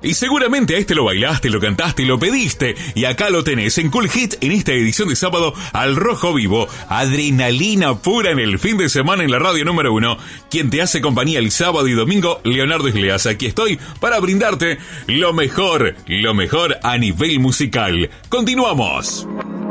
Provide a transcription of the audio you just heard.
Y seguramente a este lo bailaste, lo cantaste, lo pediste. Y acá lo tenés en Cool Hit en esta edición de sábado al rojo vivo. Adrenalina pura en el fin de semana en la radio número 1. Quien te hace compañía el sábado y domingo, Leonardo Isleas. Aquí estoy para brindarte lo mejor a nivel musical. Continuamos.